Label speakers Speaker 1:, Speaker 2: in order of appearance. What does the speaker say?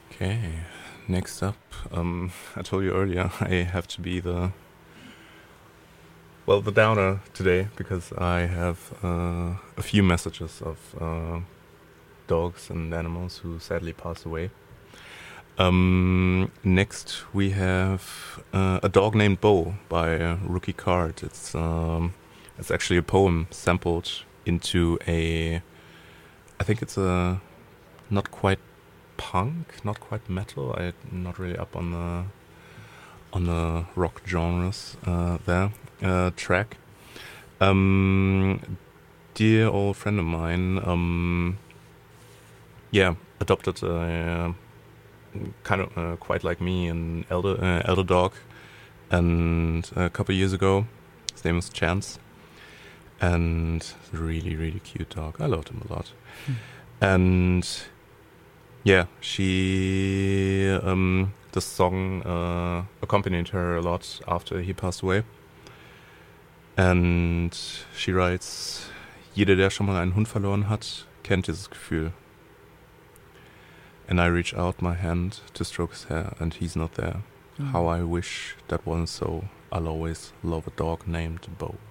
Speaker 1: Okay, next up, I told you earlier I have to be the downer today because I have a few messages of dogs and animals who sadly passed away. Next we have a dog named Bo by Rookie Card. It's actually a poem sampled into I think it's a not quite punk, not quite metal. I'm not really up on the rock genres there. Track. Dear old friend of mine, adopted kind of quite like me an elder dog, and a couple years ago, his name was Chance, and really really cute dog. I loved him a lot, and yeah, the song accompanied her a lot after he passed away. And she writes, jeder, der schon mal einen Hund verloren hat, kennt dieses Gefühl. And I reach out my hand to stroke his hair, and he's not there. How I wish that wasn't so. I'll always love a dog named Bo.